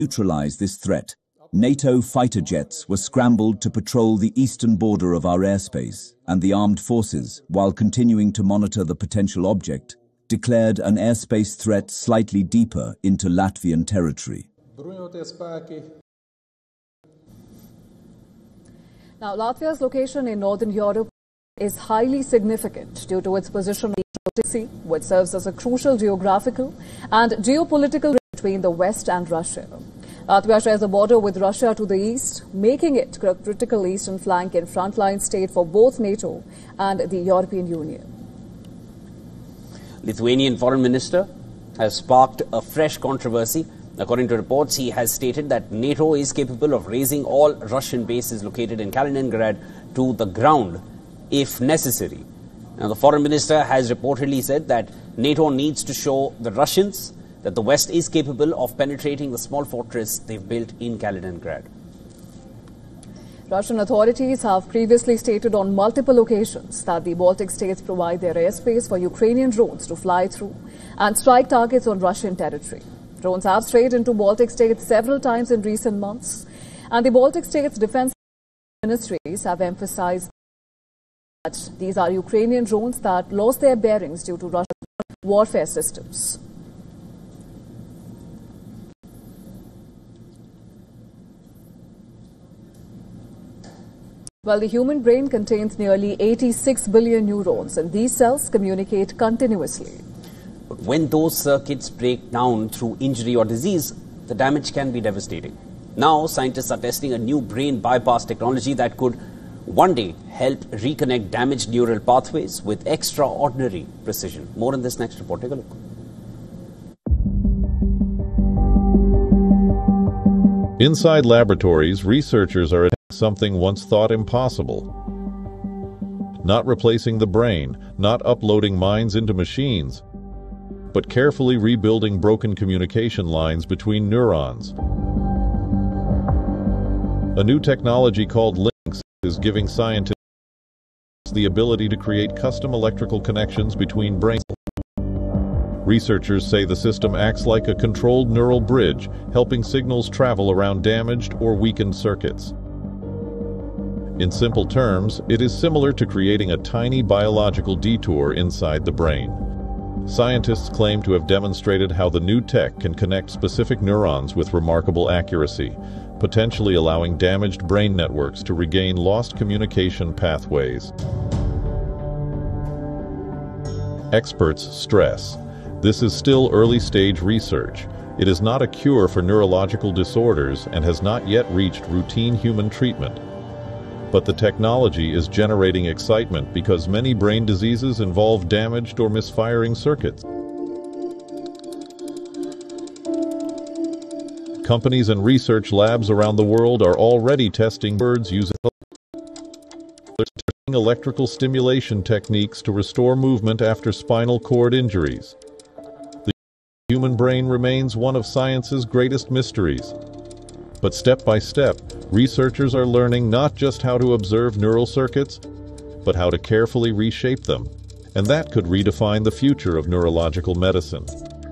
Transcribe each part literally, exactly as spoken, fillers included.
neutralize this threat, NATO fighter jets were scrambled to patrol the eastern border of our airspace, and the armed forces, while continuing to monitor the potential object, declared an airspace threat slightly deeper into Latvian territory. Now, Latvia's location in Northern Europe is highly significant due to its position in the Baltic Sea, which serves as a crucial geographical and geopolitical link between the West and Russia. Latvia shares a border with Russia to the east, making it a critical eastern flank and frontline state for both NATO and the European Union. Lithuanian foreign minister has sparked a fresh controversy. According to reports, he has stated that NATO is capable of razing all Russian bases located in Kaliningrad to the ground if necessary. Now, the foreign minister has reportedly said that NATO needs to show the Russians that the West is capable of penetrating the small fortress they've built in Kaliningrad. Russian authorities have previously stated on multiple occasions that the Baltic states provide their airspace for Ukrainian drones to fly through and strike targets on Russian territory. Drones have strayed into Baltic states several times in recent months, and the Baltic states' defense ministries have emphasized that these are Ukrainian drones that lost their bearings due to Russian warfare systems. Well, the human brain contains nearly eighty-six billion neurons, and these cells communicate continuously. But when those circuits break down through injury or disease, the damage can be devastating. Now, scientists are testing a new brain bypass technology that could one day help reconnect damaged neural pathways with extraordinary precision. More on this next report. Take a look. Inside laboratories, researchers are attempting something once thought impossible. Not replacing the brain, not uploading minds into machines, but carefully rebuilding broken communication lines between neurons. A new technology called LINX is giving scientists the ability to create custom electrical connections between brains. Researchers say the system acts like a controlled neural bridge, helping signals travel around damaged or weakened circuits. In simple terms, it is similar to creating a tiny biological detour inside the brain. Scientists claim to have demonstrated how the new tech can connect specific neurons with remarkable accuracy, potentially allowing damaged brain networks to regain lost communication pathways. Experts stress this is still early-stage research. It is not a cure for neurological disorders and has not yet reached routine human treatment. But the technology is generating excitement because many brain diseases involve damaged or misfiring circuits. Companies and research labs around the world are already testing birds using electrical stimulation techniques to restore movement after spinal cord injuries. The human brain remains one of science's greatest mysteries. But step by step, researchers are learning not just how to observe neural circuits, but how to carefully reshape them. And that could redefine the future of neurological medicine.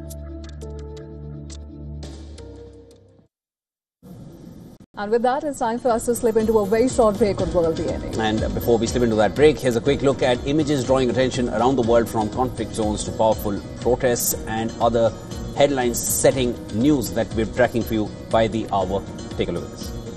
And with that, it's time for us to slip into a very short break on World D N A. And before we slip into that break, here's a quick look at images drawing attention around the world, from conflict zones to powerful protests and other headlines setting news that we're tracking for you by the hour. Take a look at this.